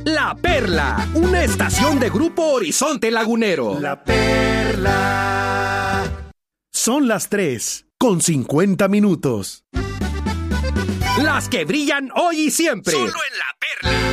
La Perla, una estación de Grupo Horizonte Lagunero. La Perla. Son las 3:50. Las que brillan hoy y siempre. Solo en La Perla.